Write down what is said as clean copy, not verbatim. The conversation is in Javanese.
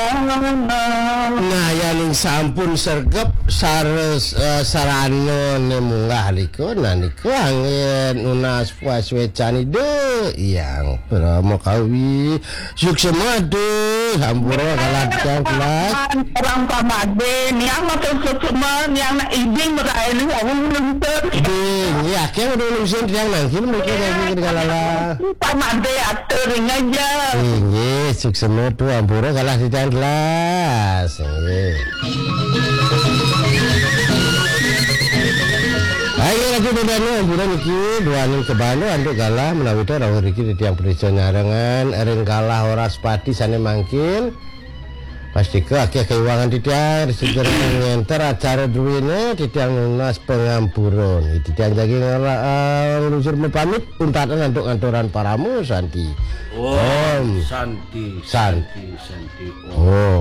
Nah yaning sampun sergep sarano munggah liku niku angin unas puas wecani de yang Bromo Kawi suksema de hampura kalajang kelas orang pamade yang matur suksema yang na ibing meraini awun ding ya ke udah lusin yang nangkin mereka lagi kalala pamade atur aja nggih suksema tu hampura kalah di kelas ayo lagi bedanya amburan iki duaning kebano anduk galah menawi rawuh iki tiyang preja nyarengan ering kalah ora sepati sane mangkin pasti ke akeh keuangan titiang segera ngenter acara duwine titiang lunas pengampuran titiang jagi lusur pamit untatan anduk kantoran paramu Santi Om Santi Oh